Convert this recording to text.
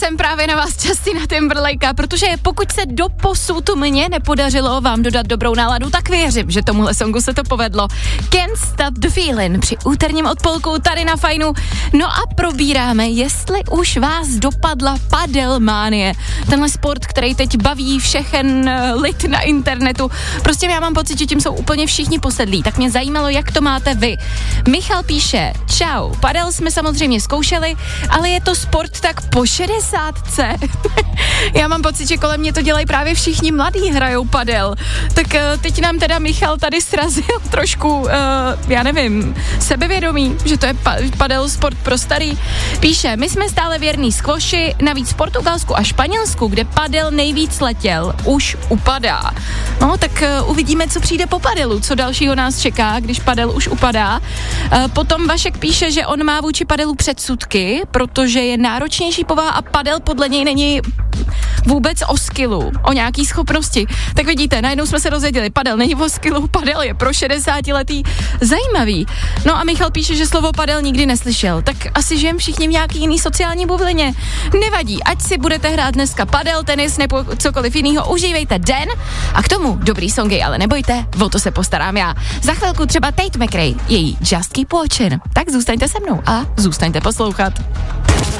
jsem právě na vás Justina Timberlakea, protože pokud se doposud mně nepodařilo vám dodat dobrou náladu, tak věřím, že tomuhle songu se to povedlo. Can't Stop the Feeling při úterním odpolku tady na Fajnu. No a probíráme, jestli už vás dopadla padelmánie. Tenhle sport, který teď baví všechen lid na internetu. Prostě já mám pocit, že tím jsou úplně všichni posedlí. Tak mě zajímalo, jak to máte vy. Michal píše, čau, padel jsme samozřejmě zkoušeli, ale je to sport tak po 60. Já mám pocit, že kolem mě to dělají právě všichni mladí, hrajou padel. Tak teď nám teda Michal tady srazil trošku, já nevím, sebevědomí, že to je padel sport pro starý. Píše, my jsme stále věrní squashi, navíc v Portugalsku a Španělsku, kde padel nejvíc letěl, už upadá. No, tak uvidíme, co přijde po padelu, co dalšího nás čeká, když padel už upadá. Potom Vašek píše, že on má vůči padelu předsudky, protože je náročnější povaha a padel podle něj není vůbec o skillu, o nějaký schopnosti. Tak vidíte, najednou jsme se dozvěděli, padel není o skillu, padel je pro 60letý zajímavý. No a Michal píše, že slovo padel nikdy neslyšel. Tak asi žijem všichni v nějaký jiný sociální bublině. Nevadí, ať si budete hrát dneska padel, tenis nebo cokoliv jiného, užívejte den a k tomu dobrý songy, ale nebojte, o to se postarám já. Za chvilku třeba Tate McRae, její Just Keep Watching. Tak zůstaňte se mnou a zůstaňte poslouchat.